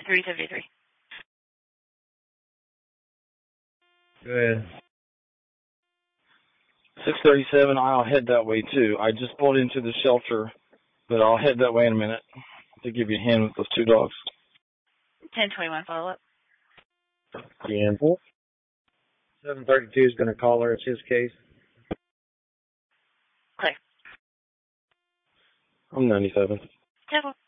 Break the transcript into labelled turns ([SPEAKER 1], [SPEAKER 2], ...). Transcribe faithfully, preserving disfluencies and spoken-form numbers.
[SPEAKER 1] three seventy-three.
[SPEAKER 2] Go ahead.
[SPEAKER 3] six thirty-seven, I'll head that way too. I just pulled into the shelter, but I'll head that way in a minute to give you a hand with those two dogs.
[SPEAKER 1] ten twenty-one follow-up.
[SPEAKER 2] Again. seven thirty-two is going to call her. It's his case.
[SPEAKER 1] Clear.
[SPEAKER 3] I'm ninety-seven.
[SPEAKER 1] Careful.